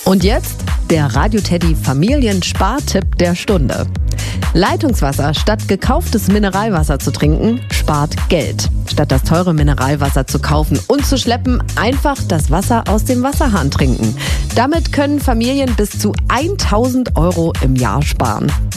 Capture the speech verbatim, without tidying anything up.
Und jetzt der Radio Teddy Familienspartipp der Stunde. Leitungswasser statt gekauftes Mineralwasser zu trinken, spart Geld. Statt das teure Mineralwasser zu kaufen und zu schleppen, einfach das Wasser aus dem Wasserhahn trinken. Damit können Familien bis zu tausend Euro im Jahr sparen.